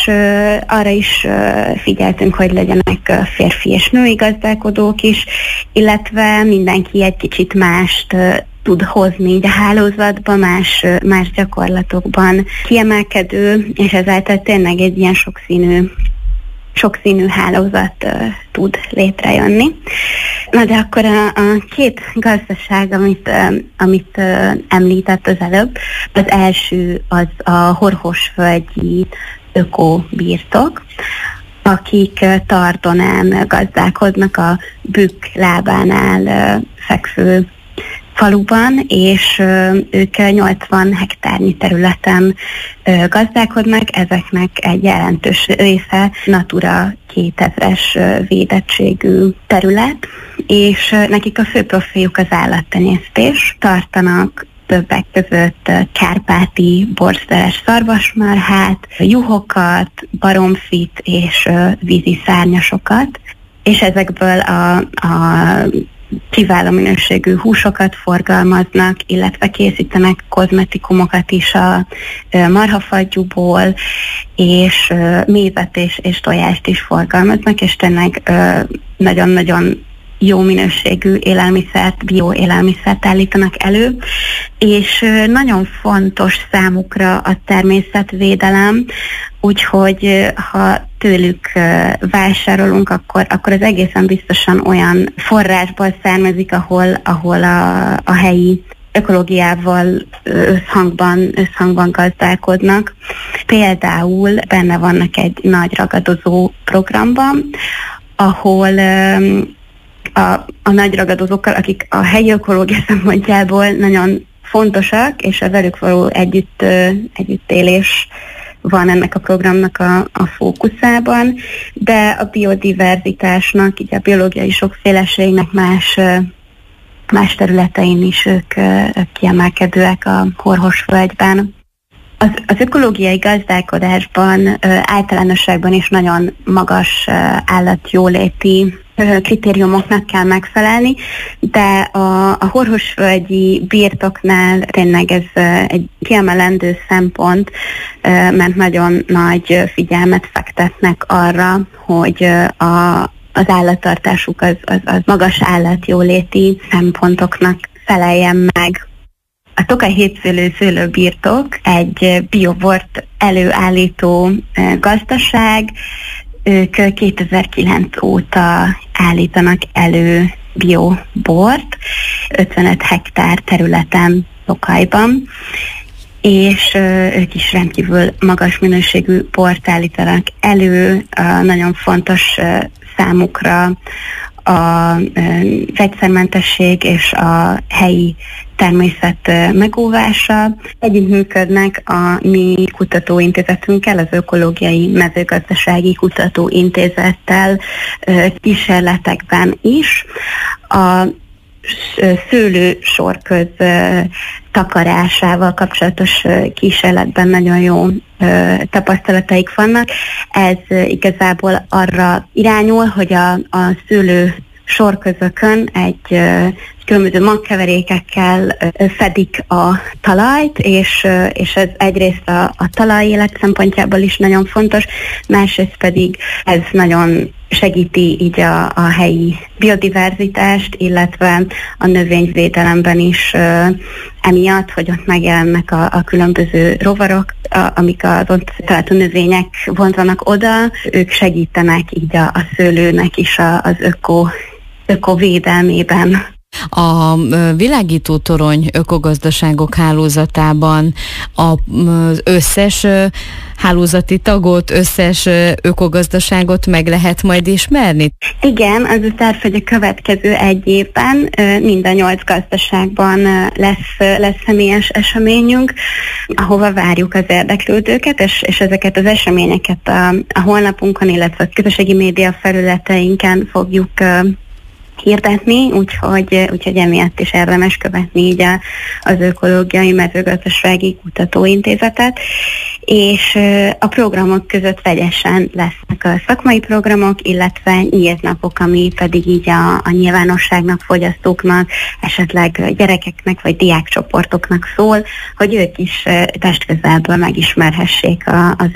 arra is figyeltünk, hogy legyenek férfi és női gazdálkodók is, illetve mindenki egy kicsit mást tud hozni így a hálózatba, más gyakorlatokban kiemelkedő, és ezáltal tényleg egy ilyen sokszínű hálózat tud létrejönni. Na de akkor a két gazdaság, amit említett az előbb, az első az a Horhosvölgyi ökobirtok, akik Tardonán gazdálkodnak, a Bükk lábánál fekvő faluban, és ők 80 hektárnyi területen gazdálkodnak, ezeknek egy jelentős része Natura 2000-es védettségű terület, és nekik a fő profiljuk az állattenyésztés. Tartanak többek között kárpáti borszeres szarvasmarhát, juhokat, baromfit és vízi szárnyasokat, és ezekből a kiváló minőségű húsokat forgalmaznak, illetve készítenek kozmetikumokat is a marhafagyúból, és mézet és tojást is forgalmaznak, és tényleg nagyon-nagyon jó minőségű élelmiszert, bioélelmiszert állítanak elő, és nagyon fontos számukra a természetvédelem, úgyhogy ha tőlük vásárolunk, akkor az egészen biztosan olyan forrásból származik, ahol a helyi ökológiával összhangban gazdálkodnak. Például benne vannak egy nagy ragadozó programban, ahol a nagy ragadozókkal, akik a helyi ökológia szempontjából nagyon fontosak, és a velük való együttélés van ennek a programnak a fókuszában, de a biodiverzitásnak, így a biológiai sokféleségnek más területein is ők kiemelkedőek a Horhosvölgyben. Az ökológiai gazdálkodásban általánosságban is nagyon magas állatjóléti kritériumoknak kell megfelelni, de a horhosvölgyi birtoknál tényleg ez egy kiemelendő szempont, mert nagyon nagy figyelmet fektetnek arra, hogy az állattartásuk az magas állatjóléti szempontoknak feleljen meg. A Tokaj Hétszőlő szőlőbirtok egy biobort előállító gazdaság. Ők 2009 óta állítanak elő biobort 55 hektár területen Tokajban, és ők is rendkívül magas minőségű bort állítanak elő. Nagyon fontos számukra a vegyszermentesség és a helyi természet megóvása. Együttműködnek a mi kutatóintézetünkkel, az Ökológiai Mezőgazdasági Kutatóintézettel kísérletekben is. A szőlő sorköz takarásával kapcsolatos kísérletben nagyon jó tapasztalataik vannak. Ez igazából arra irányul, hogy a szőlő sorközökön egy különböző magkeverékekkel fedik a talajt, és ez egyrészt a talaj élet szempontjából is nagyon fontos, másrészt pedig ez nagyon segíti így a helyi biodiverzitált, illetve a növényvédelemben is emiatt, hogy ott megjelennek a különböző rovarok, amik az ott található növények vonzanak oda, ők segítenek így a szőlőnek is az ökovédelmében. A világítótorony ökogazdaságok hálózatában az összes hálózati tagot, összes ökogazdaságot meg lehet majd ismerni? Igen, az a terv, hogy a következő egy évben mind a 8 gazdaságban lesz személyes eseményünk, ahova várjuk az érdeklődőket, és ezeket az eseményeket a honlapunkon, illetve a közösségi média felületeinken fogjuk hirdetni, úgyhogy emiatt is érdemes követni így az Ökológiai Mezőgazdasági Kutatóintézetet, és a programok között vegyesen lesznek a szakmai programok, illetve nyílt napok, ami pedig így a nyilvánosságnak, fogyasztóknak, esetleg gyerekeknek vagy diákcsoportoknak szól, hogy ők is testközelből megismerhessék az